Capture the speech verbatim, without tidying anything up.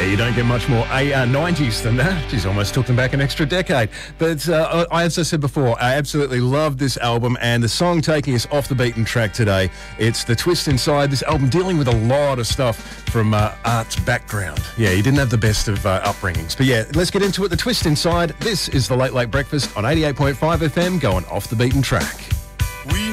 you don't get much more A R nineties than that. She's almost took them back an extra decade. But uh, I, as I said before, I absolutely love this album and the song taking us off the beaten track today. It's The Twist Inside. This album dealing with a lot of stuff from uh, Art's background. Yeah, he didn't have the best of uh, upbringings. But yeah, let's get into it. The Twist Inside. This is the Late Late Breakfast on eighty-eight point five F M going off the beaten track.